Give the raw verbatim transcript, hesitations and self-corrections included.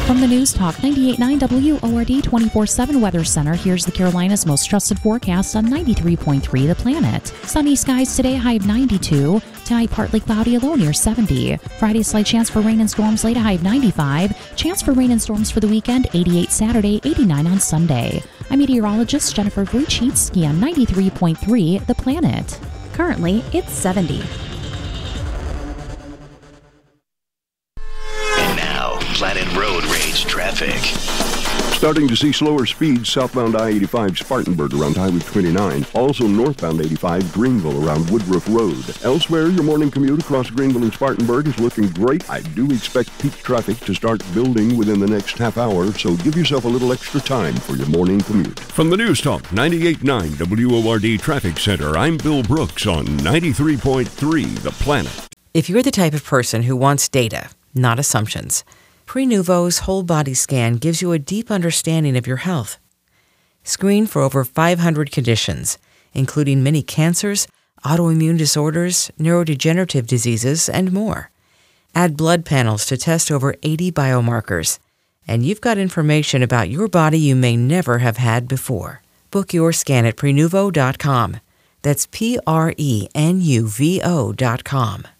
From the News Talk ninety-eight point nine W O R D twenty-four seven Weather Center, here's the Carolinas' most trusted forecast on ninety-three point three The Planet. Sunny skies today, high of ninety-two. Tonight, partly cloudy, low near seventy. Friday, slight chance for rain and storms late, a high of ninety-five. Chance for rain and storms for the weekend, eighty-eight Saturday, eighty-nine on Sunday. I'm meteorologist Jennifer Vujcicki on ninety-three point three The Planet. Currently, it's seventy. Planet Road Rage traffic. Starting to see slower speeds southbound I eighty-five Spartanburg around Highway twenty-nine. Also northbound eighty-five Greenville around Woodruff Road. Elsewhere, your morning commute across Greenville and Spartanburg is looking great. I do expect peak traffic to start building within the next half hour, so give yourself a little extra time for your morning commute. From the News Talk ninety-eight point nine W O R D Traffic Center, I'm Bill Brooks on ninety-three point three The Planet. If you're the type of person who wants data, not assumptions, Prenuvo's whole body scan gives you a deep understanding of your health. Screen for over five hundred conditions, including many cancers, autoimmune disorders, neurodegenerative diseases, and more. Add blood panels to test over eighty biomarkers, and you've got information about your body you may never have had before. Book your scan at Prenuvo dot com. That's P R E N U V O dot com.